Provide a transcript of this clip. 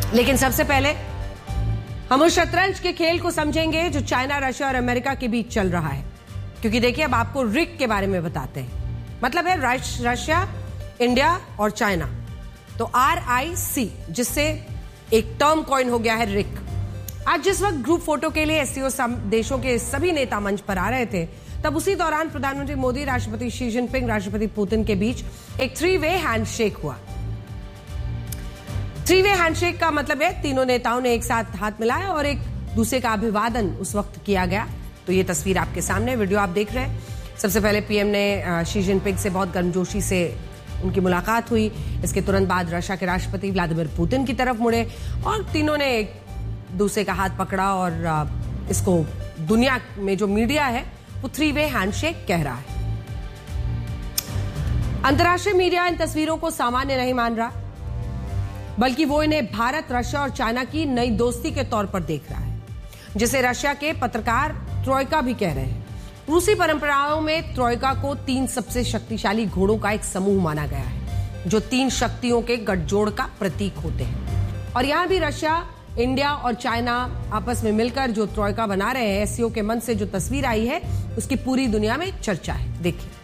लेकिन सबसे पहले हम उस शतरंज के खेल को समझेंगे जो चाइना, रशिया और अमेरिका के बीच चल रहा है। क्योंकि देखिए, अब आपको रिक के बारे में बताते हैं। मतलब है रशिया, इंडिया और चाइना। तो RIC, जिससे एक टर्म कॉइन हो गया है रिक। आज जिस वक्त ग्रुप फोटो के लिए SCO देशों के सभी नेता मंच पर आ रहे थे, तब उसी दौरान प्रधानमंत्री मोदी, राष्ट्रपति शी जिनपिंग, राष्ट्रपति पुतिन के बीच एक 3-वे हैंडशेक हुआ। 3-वे हैंडशेक का मतलब है तीनों नेताओं ने एक साथ हाथ मिलाया और एक दूसरे का अभिवादन उस वक्त किया गया। तो ये तस्वीर आपके सामने, वीडियो आप देख रहे हैं। सबसे पहले PM ने शी जिनपिंग से बहुत गर्मजोशी से उनकी मुलाकात हुई। इसके तुरंत बाद रशिया के राष्ट्रपति व्लादिमीर पुतिन की तरफ मुड़े और तीनों ने एक दूसरे का हाथ पकड़ा और इसको दुनिया में जो मीडिया है वो 3-वे हैंडशेक कह रहा है। अंतर्राष्ट्रीय मीडिया इन तस्वीरों को सामान्य नहीं मान रहा, बल्कि वो इन्हें भारत, रशिया और चाइना की नई दोस्ती के तौर पर देख रहा है, जिसे रशिया के पत्रकार ट्रोइका भी कह रहे हैं। रूसी परंपराओं में ट्रोइका को 3 सबसे शक्तिशाली घोड़ों का एक समूह माना गया है, जो 3 शक्तियों के गठजोड़ का प्रतीक होते हैं। और यहां भी रशिया, इंडिया और चाइना आपस में मिलकर जो ट्रोइका बना रहे हैं, SCO के मंच से जो तस्वीर आई है उसकी पूरी दुनिया में चर्चा है। देखिए।